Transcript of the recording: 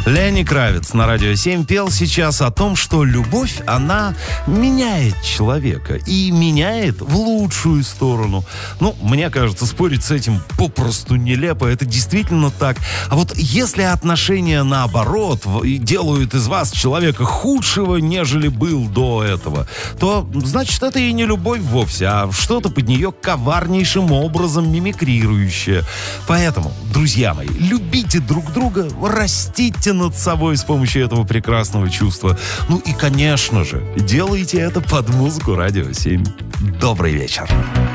Lenny Kravitz на Радио 7 пел сейчас о том, что любовь, она меняет человека и меняет в лучшую сторону. Ну, мне кажется, спорить с этим попросту нелепо, это действительно так. А вот если отношения наоборот делают из вас человека худшего, нежели был до этого, то, значит, это и не любовь вовсе, а что-то под нее коварнейшим образом мимикрирующее. Поэтому, друзья мои, любите друг друга, растите над собой с помощью этого прекрасного чувства. Ну и, конечно же, делайте это под музыку Радио 7. Добрый вечер.